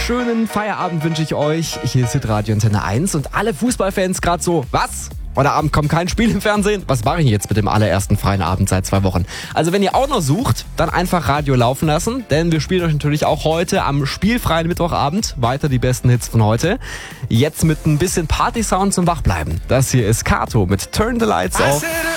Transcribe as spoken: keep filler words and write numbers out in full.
schönen Feierabend wünsche ich euch. Hier ist Radio Antenne eins und alle Fußballfans gerade so, was? Heute Abend kommt kein Spiel im Fernsehen? Was mache ich jetzt mit dem allerersten freien Abend seit zwei Wochen? Also wenn ihr auch noch sucht, dann einfach Radio laufen lassen, denn wir spielen euch natürlich auch heute am spielfreien Mittwochabend weiter die besten Hits von heute. Jetzt mit ein bisschen Party-Sound zum Wachbleiben. Das hier ist Kato mit Turn the Lights Off.